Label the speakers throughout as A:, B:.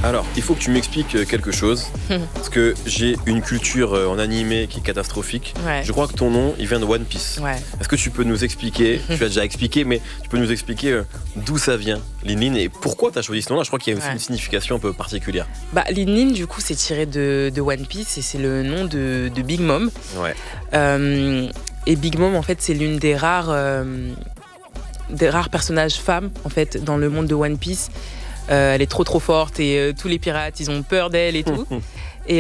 A: Alors, il faut que tu m'expliques quelque chose, parce que j'ai une culture en animé qui est catastrophique.
B: Ouais.
A: Je crois que ton nom, il vient de One Piece.
B: Ouais.
A: Est-ce que tu peux nous expliquer, tu l'as déjà expliqué, mais tu peux nous expliquer d'où ça vient, Lin Lin, et pourquoi tu as choisi ce nom-là? Je crois qu'il y a aussi une signification un peu particulière.
B: Bah, Lin Lin, du coup, c'est tiré de One Piece et c'est le nom de Big Mom.
A: Ouais.
B: Et Big Mom, en fait, c'est l'une des rares personnages femmes, en fait, dans le monde de One Piece. Elle est trop forte et tous les pirates, ils ont peur d'elle et tout. Et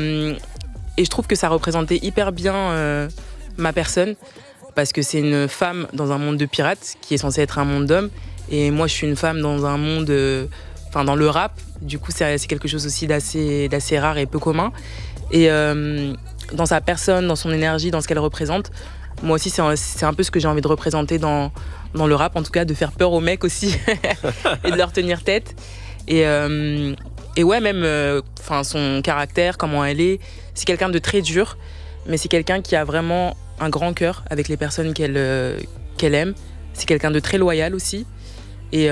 B: je trouve que ça représentait hyper bien ma personne, parce que c'est une femme dans un monde de pirates qui est censé être un monde d'hommes. Et moi, je suis une femme dans un monde, dans le rap. Du coup, c'est quelque chose aussi d'assez rare et peu commun. Et dans sa personne, dans son énergie, dans ce qu'elle représente, moi aussi, c'est un peu ce que j'ai envie de représenter dans le rap, en tout cas, de faire peur aux mecs aussi et de leur tenir tête. Et ouais, même son caractère, comment elle est, c'est quelqu'un de très dur, mais c'est quelqu'un qui a vraiment un grand cœur avec les personnes qu'elle aime. C'est quelqu'un de très loyal aussi. Et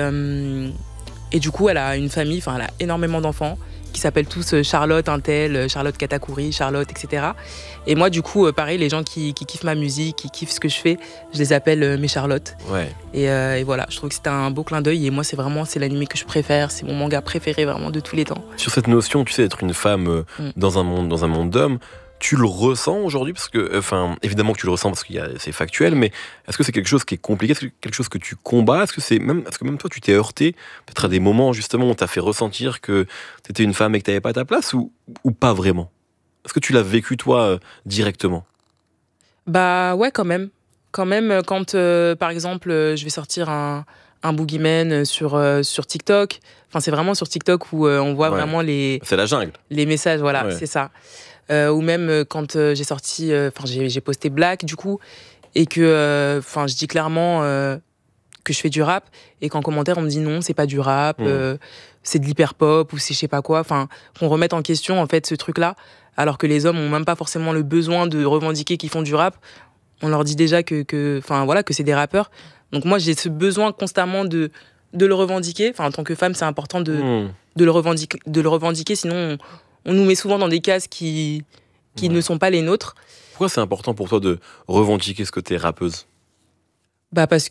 B: du coup, elle a une famille, elle a énormément d'enfants qui s'appellent tous Charlotte Intel, Charlotte Katakuri, Charlotte, etc. Et moi, du coup, pareil, les gens qui kiffent ma musique, qui kiffent ce que je fais, je les appelle mes Charlottes.
A: Ouais.
B: Et voilà, je trouve que c'était un beau clin d'œil. Et moi, c'est l'anime que je préfère. C'est mon manga préféré vraiment de tous les temps.
A: Sur cette notion, tu sais, d'être une femme dans un monde d'hommes, tu le ressens aujourd'hui? Parce que, évidemment que tu le ressens parce que c'est factuel, mais est-ce que c'est quelque chose qui est compliqué? Est-ce que c'est quelque chose que tu combats? Est-ce que même toi, tu t'es heurté peut-être à des moments, justement, où on t'a fait ressentir que t'étais une femme et que t'avais pas ta place, ou pas vraiment? Est-ce que tu l'as vécu, toi, directement?
B: Bah ouais, quand même. Quand même, quand, par exemple, je vais sortir un boogeyman sur TikTok. C'est vraiment sur TikTok où on voit vraiment
A: C'est la jungle.
B: Les messages, voilà, c'est ça. Ou même quand j'ai sorti, j'ai posté Black du coup, et que je dis clairement que je fais du rap, et qu'en commentaire on me dit non, c'est pas du rap, c'est de l'hyper pop ou c'est je sais pas quoi, qu'on remette en question en fait ce truc là, alors que les hommes ont même pas forcément le besoin de revendiquer qu'ils font du rap. On leur dit déjà que c'est des rappeurs. Donc moi j'ai ce besoin constamment de le revendiquer. En tant que femme, c'est important de le revendiquer, sinon on nous met souvent dans des cases qui ne sont pas les nôtres.
A: Pourquoi c'est important pour toi de revendiquer ce côté rappeuse?
B: Parce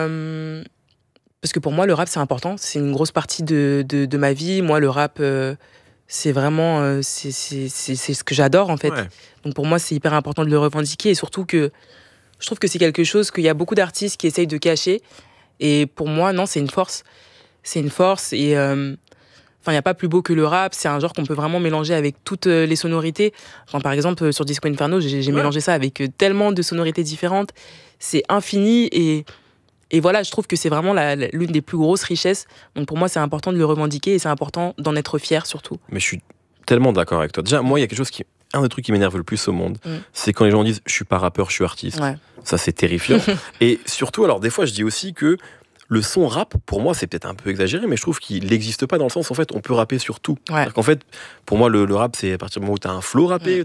B: que pour moi, le rap, c'est important. C'est une grosse partie de ma vie. Moi, le rap, c'est vraiment c'est ce que j'adore, en fait. Ouais. Donc pour moi, c'est hyper important de le revendiquer. Et surtout que je trouve que c'est quelque chose qu'il y a beaucoup d'artistes qui essayent de cacher. Et pour moi, non, c'est une force. C'est une force. Et il n'y a pas plus beau que le rap. C'est un genre qu'on peut vraiment mélanger avec toutes les sonorités. Par exemple, sur Disco Inferno, j'ai mélangé ça avec tellement de sonorités différentes. C'est infini. Et voilà, je trouve que c'est vraiment l'une des plus grosses richesses. Donc pour moi, c'est important de le revendiquer et c'est important d'en être fier surtout.
A: Mais je suis tellement d'accord avec toi. Déjà, moi, il y a quelque chose un des trucs qui m'énerve le plus au monde, c'est quand les gens disent « je suis pas rappeur, je suis artiste ». Ça, c'est terrifiant. Et surtout, alors des fois, je dis aussi que le son rap, pour moi, c'est peut-être un peu exagéré, mais je trouve qu'il n'existe pas dans le sens, en fait, on peut rapper sur tout. C'est-à-dire qu'en fait, pour moi, le rap, c'est à partir du moment où tu as un flow rappé,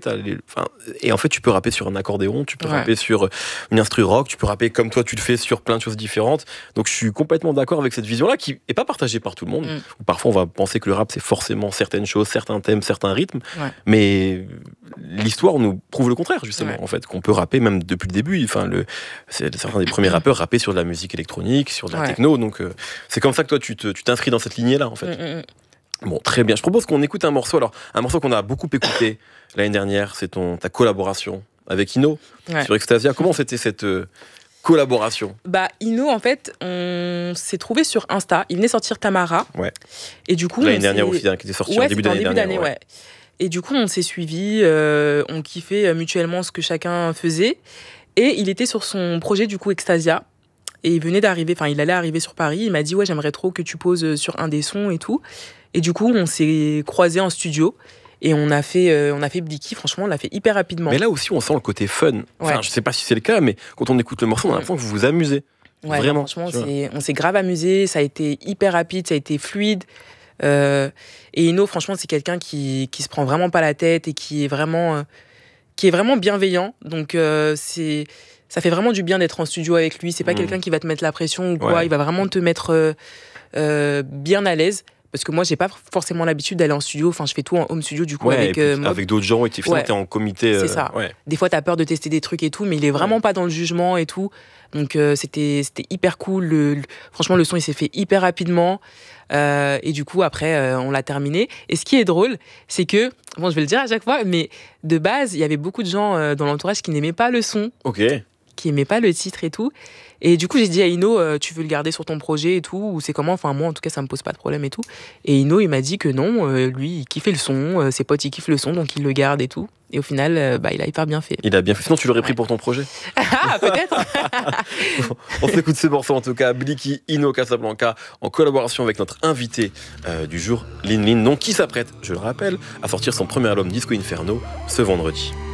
A: et en fait, tu peux rapper sur un accordéon, tu peux rapper sur une instru rock, tu peux rapper comme toi, tu le fais sur plein de choses différentes. Donc, je suis complètement d'accord avec cette vision-là, qui n'est pas partagée par tout le monde. Parfois, on va penser que le rap, c'est forcément certaines choses, certains thèmes, certains rythmes, mais l'histoire nous prouve le contraire, justement, en fait, qu'on peut rapper même depuis le début. Certains des premiers rappeurs rappaient sur de la musique électronique, sur de la techno, donc c'est comme ça que toi tu t'inscris dans cette lignée là en fait. Bon, très bien, je propose qu'on écoute un morceau qu'on a beaucoup écouté l'année dernière, c'est ta collaboration avec Ino sur Extasia. Comment c'était cette collaboration?
B: Ino, en fait, on s'est trouvé sur Insta, il venait sortir Tamara, et du coup
A: l'année dernière aussi, qui était sorti en début d'année.
B: Et du coup on s'est suivis, on kiffait mutuellement ce que chacun faisait, et il était sur son projet du coup Extasia. Et il venait d'arriver, il allait arriver sur Paris. Il m'a dit, ouais, j'aimerais trop que tu poses sur un des sons et tout. Et du coup, on s'est croisés en studio. Et on a fait Blicky. Franchement, on l'a fait hyper rapidement.
A: Mais là aussi, on sent le côté fun. Je sais pas si c'est le cas, mais quand on écoute le morceau, on a l'impression que vous vous amusez. Vraiment.
B: Franchement, on s'est grave amusé. Ça a été hyper rapide, ça a été fluide. Et Ino, franchement, c'est quelqu'un qui se prend vraiment pas la tête et qui est vraiment bienveillant. Donc, ça fait vraiment du bien d'être en studio avec lui. C'est pas quelqu'un qui va te mettre la pression ou quoi. Il va vraiment te mettre bien à l'aise. parce que moi j'ai pas forcément l'habitude d'aller en studio, enfin je fais tout en home studio du coup avec Mob.
A: Avec d'autres gens et t'es en comité.
B: C'est ça. Des fois t'as peur de tester des trucs et tout, mais il est vraiment pas dans le jugement et tout, donc c'était hyper cool. Franchement le son il s'est fait hyper rapidement. Et du coup après on l'a terminé, et ce qui est drôle c'est que, bon je vais le dire à chaque fois, mais de base il y avait beaucoup de gens dans l'entourage qui n'aimaient pas le son, qui aimaient pas le titre et tout, et du coup j'ai dit à Ino, tu veux le garder sur ton projet et tout, ou c'est comment, enfin moi en tout cas ça me pose pas de problème et tout, et Ino il m'a dit que non, lui il kiffait le son, ses potes ils kiffent le son, donc il le garde et tout, et au final il a hyper bien fait.
A: Il a bien fait, sinon tu l'aurais pris pour ton projet.
B: Ah peut-être.
A: On s'écoute ce morceau en tout cas, Blicky, Ino Casablanca, en collaboration avec notre invité du jour, Lin Lin, donc qui s'apprête, je le rappelle, à sortir son premier album Disco Inferno ce vendredi.